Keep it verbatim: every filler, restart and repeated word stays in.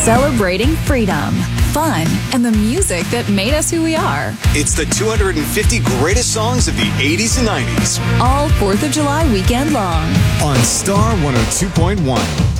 Celebrating freedom, fun, and the music that made us who we are. It's the two hundred fifty greatest songs of the eighties and nineties. All fourth of July weekend long. On Star one oh two point one.